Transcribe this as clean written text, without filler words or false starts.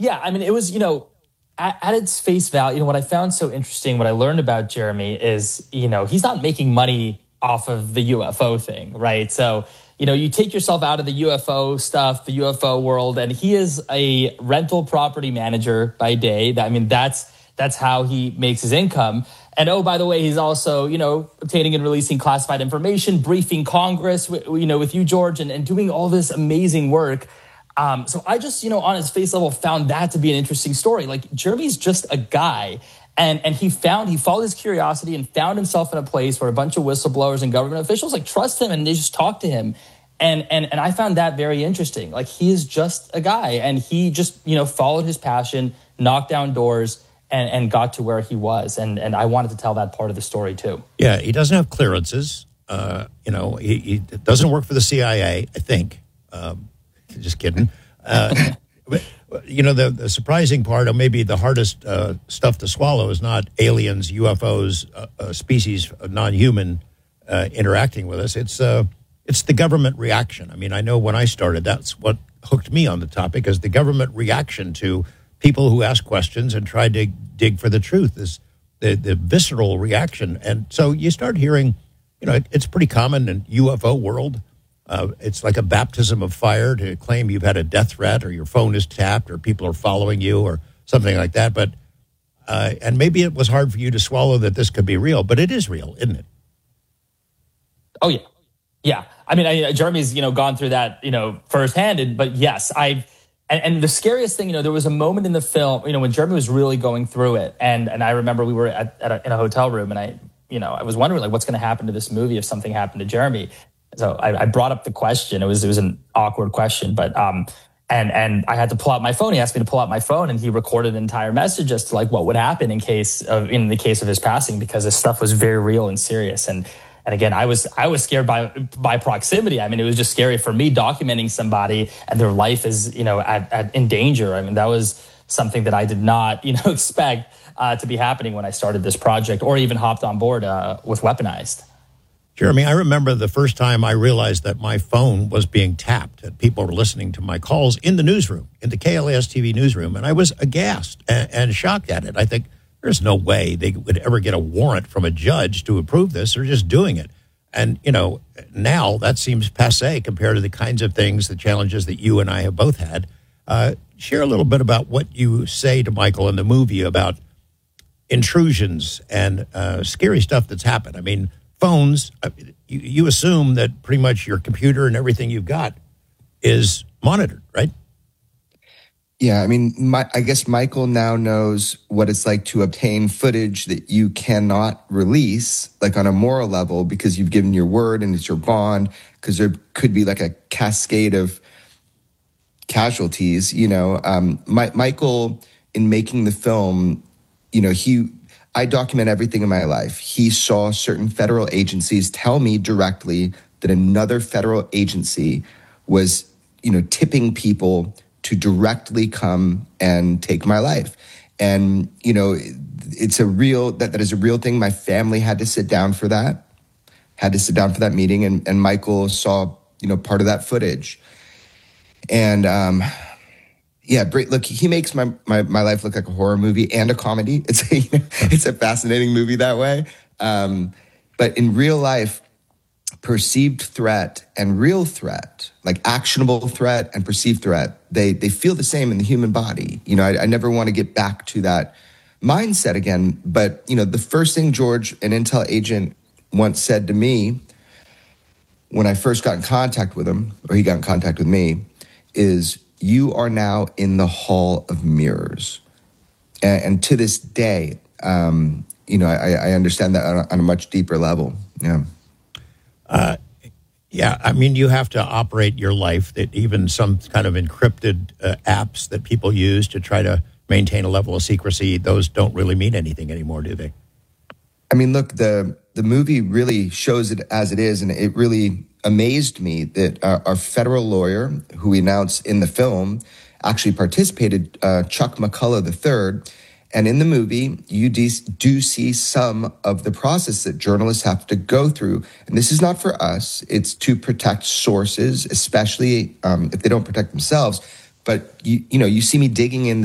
Yeah, I mean, it was, at its face value, what I found so interesting, what I learned about Jeremy is, he's not making money off of the UFO thing, right? So, you take yourself out of the UFO stuff, the UFO world, and he is a rental property manager by day. That's how he makes his income. And oh, by the way, he's also, obtaining and releasing classified information, briefing Congress, with you, George, and doing all this amazing work. So I just, on his face level, found that to be an interesting story. Like, Jeremy's just a guy. And he followed his curiosity and found himself in a place where a bunch of whistleblowers and government officials trust him and they just talk to him. And I found that very interesting. Like, he is just a guy, and he just, followed his passion, knocked down doors, and got to where he was. And I wanted to tell that part of the story too. Yeah, he doesn't have clearances. He doesn't work for the CIA, I think. Just kidding. The surprising part, or maybe the hardest stuff to swallow, is not aliens, UFOs, species, non-human interacting with us. It's the government reaction. I mean, I know when I started, that's what hooked me on the topic, is the government reaction to people who ask questions and try to dig for the truth, is the visceral reaction. And so you start hearing, it's pretty common in UFO world. It's like a baptism of fire to claim you've had a death threat, or your phone is tapped, or people are following you, or something like that. But and maybe it was hard for you to swallow that this could be real, but it is real, isn't it? Oh yeah, yeah. I mean, Jeremy's gone through that firsthand. But yes, and the scariest thing, there was a moment in the film, when Jeremy was really going through it, and I remember we were in a hotel room, and I was wondering what's going to happen to this movie if something happened to Jeremy. So I brought up the question. It was an awkward question, but and I had to pull out my phone. He asked me to pull out my phone, and he recorded an entire message as to what would happen in the case of his passing, because this stuff was very real and serious. And again, I was scared by proximity. I mean, it was just scary for me documenting somebody and their life is in danger. I mean, that was something that I did not expect to be happening when I started this project, or even hopped on board with Weaponized. Jeremy, I remember the first time I realized that my phone was being tapped and people were listening to my calls in the newsroom, in the KLAS TV newsroom, and I was aghast and shocked at it. I think there's no way they would ever get a warrant from a judge to approve this. They're just doing it. And, now that seems passé compared to the kinds of things, the challenges that you and I have both had. Share a little bit about what you say to Michael in the movie about intrusions and scary stuff that's happened. I mean, phones, you assume that pretty much your computer and everything you've got is monitored, right? Yeah, I mean, I guess Michael now knows what it's like to obtain footage that you cannot release, on a moral level, because you've given your word and it's your bond, because there could be a cascade of casualties, Michael, in making the film, I document everything in my life. He saw certain federal agencies tell me directly that another federal agency was, tipping people to directly come and take my life. And, it's that is a real thing. My family had to sit down for that, meeting. And Michael saw, part of that footage. And, look, he makes my life look like a horror movie and a comedy. It's a fascinating movie that way. But in real life, perceived threat and real threat, actionable threat and perceived threat, they feel the same in the human body. I never want to get back to that mindset again. But, the first thing George, an intel agent, once said to me when I first got in contact with him, or he got in contact with me, is, "You are now in the Hall of Mirrors." And to this day, I understand that on a much deeper level. Yeah. I mean, you have to operate your life, that even some kind of encrypted apps that people use to try to maintain a level of secrecy, those don't really mean anything anymore, do they? I mean, look, the movie really shows it as it is, and it really amazed me that our federal lawyer, who we announced in the film, actually participated, Chuck McCullough III. And in the movie, you do see some of the process that journalists have to go through. And this is not for us. It's to protect sources, especially if they don't protect themselves. But, you see me digging in